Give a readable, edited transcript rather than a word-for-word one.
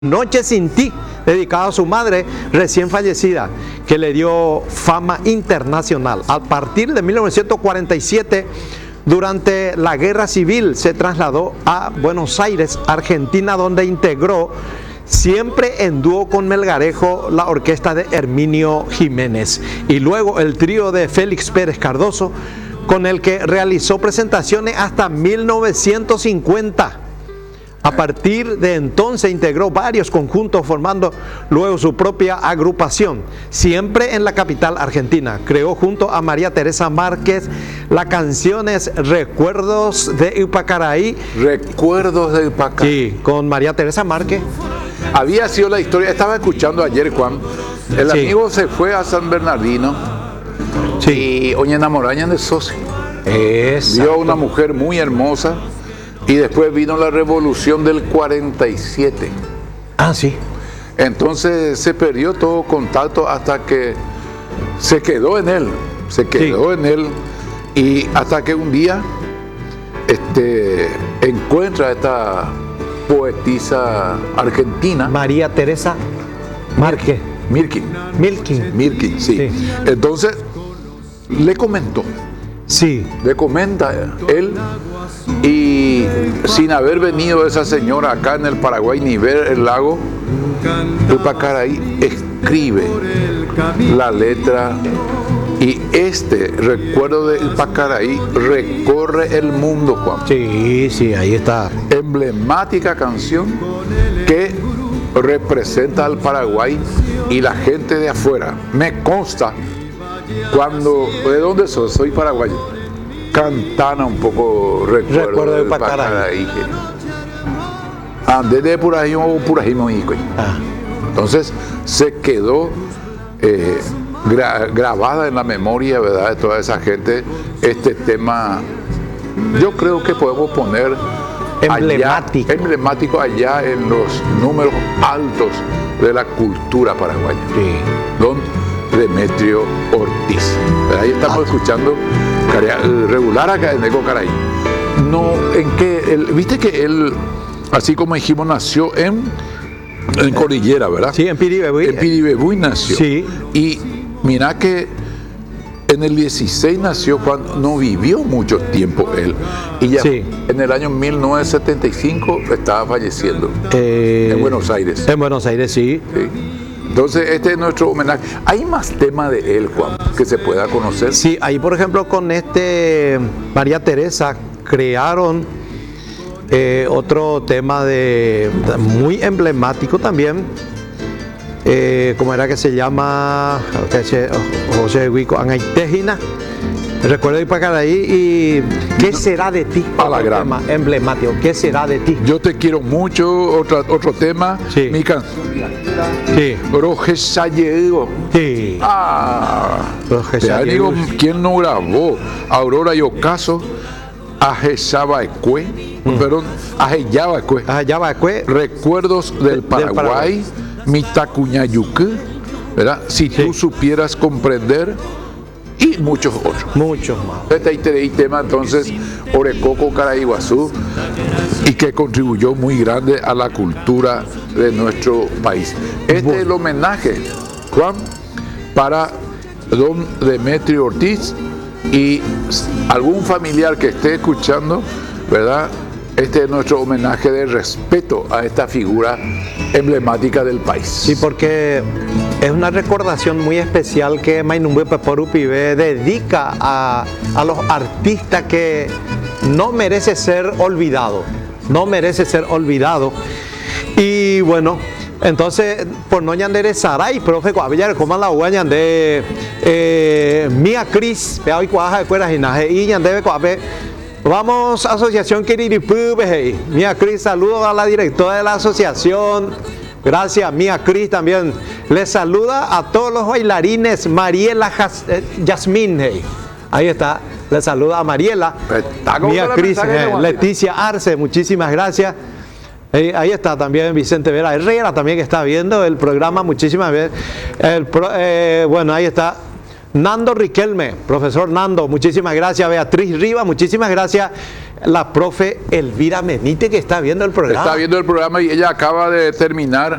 Noche sin ti, dedicado a su madre recién fallecida, que le dio fama internacional. A partir de 1947, durante la Guerra Civil, se trasladó a Buenos Aires, Argentina, donde integró, siempre en dúo con Melgarejo, la orquesta de Herminio Jiménez, y luego el trío de Félix Pérez Cardoso, con el que realizó presentaciones hasta 1950. A partir de entonces integró varios conjuntos, formando luego su propia agrupación, siempre en la capital argentina. Creó junto a María Teresa Márquez las canciones Recuerdos de Ipacaraí. Recuerdos de Ipacaraí. Sí, con María Teresa Márquez. Había sido la historia, estaba escuchando ayer, Juan, el amigo se fue a San Bernardino y oye, enamorañan de socio. Vio a una mujer muy hermosa. Y después vino la revolución del 47. Ah, sí. Entonces se perdió todo contacto hasta que se quedó en él. Se quedó en él. Y hasta que un día encuentra a esta poetisa argentina. María Teresa Márquez. Mirkin, sí. Entonces le comentó. Sí. Le comenta él. Y sin haber venido esa señora acá en el Paraguay ni ver el lago, Ipacaraí escribe la letra y recuerdo de Ipacaraí recorre el mundo, Juan. Sí, ahí está. Emblemática canción que representa al Paraguay y la gente de afuera. Me consta cuando, ¿de dónde soy? Soy paraguayo. Cantana un poco recuerdo de Ipacaraí. Desde Purajimo. Entonces se quedó grabada en la memoria, ¿verdad?, de toda esa gente este tema. Yo creo que podemos poner emblemático allá en los números altos de la cultura paraguaya. Don Demetrio Ortiz. Ahí estamos escuchando regular acá en Ipacaraí. No, viste que él, así como dijimos, nació en Cordillera, ¿verdad? Sí, en Piribebuy. En Piribebuy nació. Sí. Y mira que en el 16 nació, cuando no vivió mucho tiempo él. Y ya en el año 1975 estaba falleciendo en Buenos Aires. En Buenos Aires, sí. Entonces, este es nuestro homenaje. ¿Hay más temas de él, Juan, que se pueda conocer? Sí, ahí por ejemplo con María Teresa crearon otro tema muy emblemático también. ¿Cómo era que se llama? José Huico Angaitejina. Recuerdo ir para ahí y ¿qué será de ti? Otro tema emblemático. ¿Qué será de ti? Yo te quiero mucho. Otro tema. Sí. Mi canción. Sí. Roge Sayego. Sí. Te digo, ¿quién no grabó? Aurora y Ocaso. Ajeyabaecue. Perdón. Ajeyabaecue. Recuerdos del Paraguay. Mitacuñayuque. ¿Verdad? Si tú supieras comprender. Y muchos otros. Muchos más. Este tema entonces, Orecoco Caraiguazú, y que contribuyó muy grande a la cultura de nuestro país. Es el homenaje, Juan, para don Demetrio Ortiz y algún familiar que esté escuchando, ¿verdad? Este es nuestro homenaje de respeto a esta figura emblemática del país. Sí, porque es una recordación muy especial que Mainumbe Peporupibe dedica a los artistas que no merece ser olvidado. No merece ser olvidado. Y bueno, entonces, por no ñandere Saray, profe, cuavillar, como la huañan de Mía Cris, peao y cuaja de cueras y ñandebe cuape. Vamos, Asociación Quiriripu, Mía Cris, saludo a la directora de la asociación. Gracias, Mía Cris también. Les saluda a todos los bailarines. Mariela Yasmín, ahí está. Les saluda a Mariela. Mía Cris, Leticia Arce, muchísimas gracias. Ahí está también Vicente Vera Herrera, también que está viendo el programa, muchísimas veces. Bueno, ahí está Nando Riquelme, profesor Nando, muchísimas gracias. Beatriz Rivas, muchísimas gracias. La profe Elvira Menite, que está viendo el programa. Está viendo el programa y ella acaba de terminar